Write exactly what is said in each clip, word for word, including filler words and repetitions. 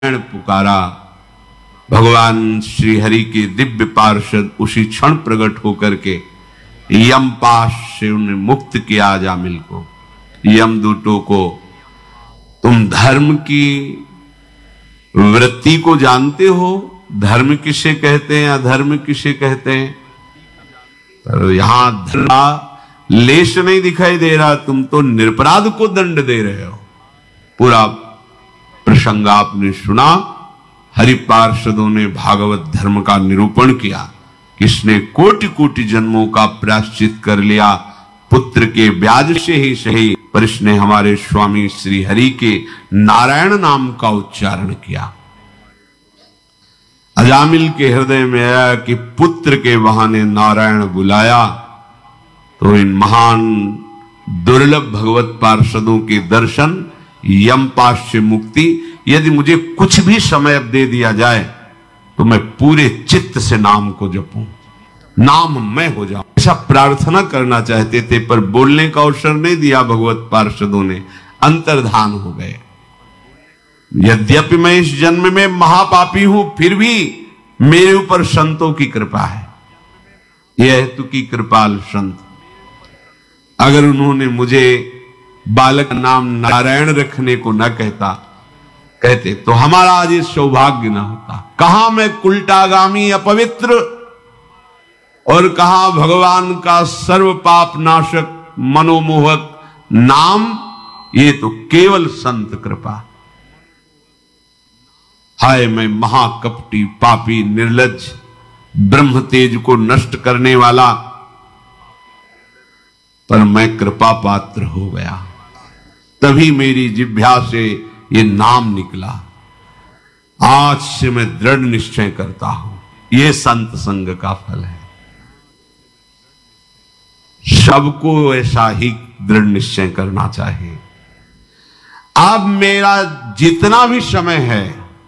पुकारा। भगवान श्री हरि के दिव्य पार्षद उसी क्षण प्रकट होकर के यमपाश से उन्हें मुक्त किया अजामिल को। यमदूतों को तुम धर्म की वृत्ति को जानते हो, धर्म किसे कहते हैं अधर्म किसे कहते हैं, पर यहां धर्म लेश नहीं दिखाई दे रहा, तुम तो निरपराध को दंड दे रहे हो। पूरा प्रसंग आपने सुना। हरि पार्षदों ने भागवत धर्म का निरूपण किया, किसने कोटि कोटि जन्मों का प्रायश्चित कर लिया, पुत्र के ब्याज से ही सही, पर इसने हमारे स्वामी श्री हरि के नारायण नाम का उच्चारण किया। अजामिल के हृदय में आया कि पुत्र के बहाने नारायण बुलाया तो इन महान दुर्लभ भगवत पार्षदों के दर्शन, यमपाश से मुक्ति, यदि मुझे कुछ भी समय अब दे दिया जाए तो मैं पूरे चित्त से नाम को जपूं, नाम मैं हो जाऊं, ऐसा प्रार्थना करना चाहते थे, पर बोलने का अवसर नहीं दिया भगवत पार्षदों ने, अंतर्धान हो गए। यद्यपि मैं इस जन्म में महापापी हूं, फिर भी मेरे ऊपर संतों की कृपा है। यह हेतु की कृपाल संत, अगर उन्होंने मुझे बालक नाम नारायण रखने को न कहता कहते तो हमारा आज ये सौभाग्य न होता। कहां मैं कुलटागामी अपवित्र और कहा भगवान का सर्व पाप नाशक मनोमोहक नाम, ये तो केवल संत कृपा। हाय मैं महाकपटी पापी निर्लज्ज, ब्रह्म तेज को नष्ट करने वाला, पर मैं कृपा पात्र हो गया, तभी मेरी जिह्वा से ये नाम निकला। आज से मैं दृढ़ निश्चय करता हूं, ये संत संग का फल है। सबको ऐसा ही दृढ़ निश्चय करना चाहिए। अब मेरा जितना भी समय है,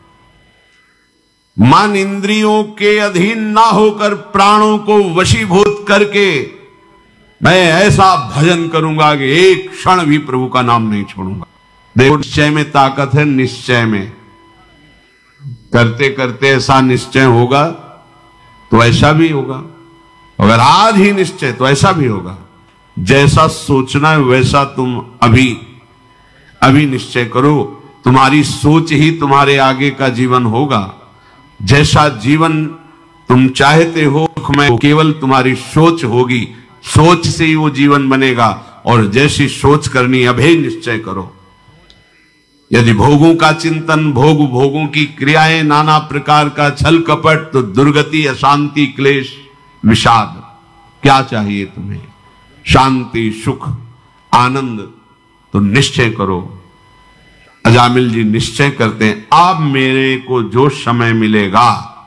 मन इंद्रियों के अधीन ना होकर प्राणों को वशीभूत करके मैं ऐसा भजन करूंगा कि एक क्षण भी प्रभु का नाम नहीं छोड़ूंगा। देखो, निश्चय में ताकत है, निश्चय में करते करते ऐसा निश्चय होगा तो ऐसा भी होगा। अगर आज ही निश्चय तो ऐसा भी होगा। जैसा सोचना है वैसा तुम अभी अभी निश्चय करो, तुम्हारी सोच ही तुम्हारे आगे का जीवन होगा। जैसा जीवन तुम चाहते हो में केवल तुम्हारी सोच होगी, सोच से ही वो जीवन बनेगा। और जैसी सोच करनी अभेद निश्चय करो। यदि भोगों का चिंतन, भोग भोगों की क्रियाएं, नाना प्रकार का छल कपट, तो दुर्गति, अशांति, क्लेश, विषाद। क्या चाहिए तुम्हें? शांति, सुख, आनंद। तो निश्चय करो। अजामिल जी निश्चय करते हैं, अब मेरे को जो समय मिलेगा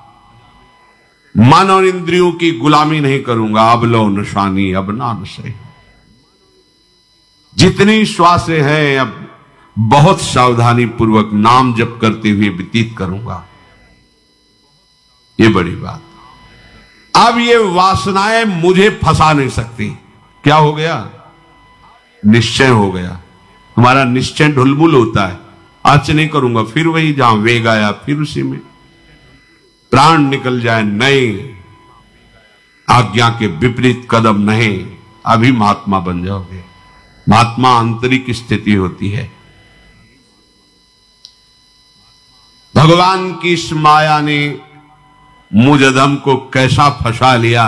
मन और इंद्रियों की गुलामी नहीं करूंगा। अब लो नशानी अब ना नशे, जितनी श्वासें हैं अब बहुत सावधानी पूर्वक नाम जप करते हुए व्यतीत करूंगा। ये बड़ी बात। अब ये वासनाएं मुझे फंसा नहीं सकती। क्या हो गया? निश्चय हो गया। तुम्हारा निश्चय ढुलमुल होता है, आज नहीं करूंगा, फिर वही जहां वेग आया फिर उसी में प्राण निकल जाए, नहीं, आज्ञा के विपरीत कदम नहीं, अभी महात्मा बन जाओगे। महात्मा आंतरिक स्थिति होती है। भगवान की इस माया ने मुझ अधम को कैसा फंसा लिया,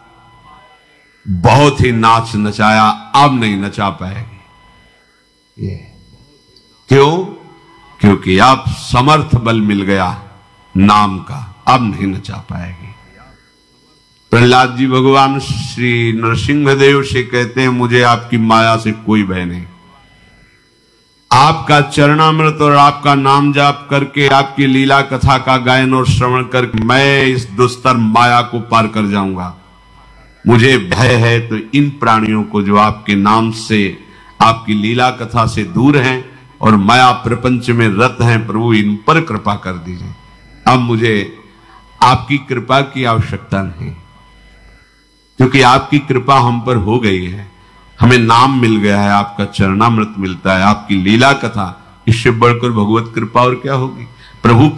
बहुत ही नाच नचाया, अब नहीं नचा पाएगी। ये क्यों? क्योंकि अब समर्थ बल मिल गया नाम का, अब नहीं नचा पाएगी। प्रहलाद जी भगवान श्री नरसिंह देव से कहते हैं, मुझे आपकी माया से कोई भय नहीं। आपका चरणामृत और आपका नाम जाप करके, आपकी लीला कथा का गायन और श्रवण करके मैं इस दुस्तर माया को पार कर जाऊंगा। मुझे भय है तो इन प्राणियों को जो आपके नाम से, आपकी लीला कथा से दूर हैं और माया प्रपंच में रत हैं, प्रभु इन पर कृपा कर दीजिए। अब मुझे आपकी कृपा की आवश्यकता नहीं, क्योंकि आपकी कृपा हम पर हो गई है। हमें नाम मिल गया है, आपका चरणामृत मिलता है, आपकी लीला कथा, इससे बढ़कर भगवत कृपा और क्या होगी। प्रभु